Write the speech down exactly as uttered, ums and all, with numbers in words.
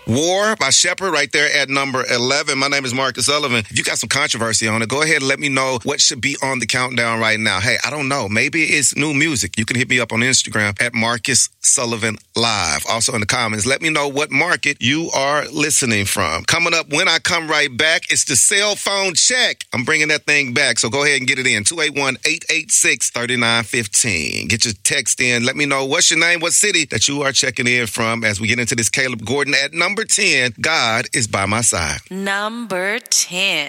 War by Shepherd right there at number eleven. My name is Marcus Sullivan. If you got some controversy on it, go ahead and let me know what should be on the countdown right now. Hey, I don't know. Maybe it's new music. You can hit me up on Instagram at Marcus Sullivan Live. Also in the comments, let me know what market you are listening from. Coming up when I come right back, it's the cell phone check. I'm bringing that thing back, so go ahead and get it in. two eight one, eight eight six, three nine one five. Get your text in. Let me know what's your name, what city that you are checking in from as we get into this Caleb Gordon at number ten. God is by my side. Number ten.